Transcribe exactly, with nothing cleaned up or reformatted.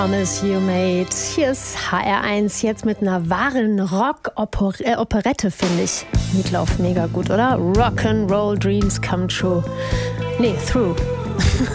Promise You Made. Hier ist H R eins, jetzt mit einer wahren Rock-Operette, finde ich. Meatloaf, mega gut, oder? Rock'n'Roll Dreams Come True. Nee, Through.